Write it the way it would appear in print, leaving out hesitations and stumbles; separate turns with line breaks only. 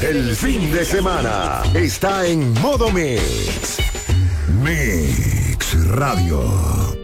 El fin de semana está en modo Mix. Mix Radio.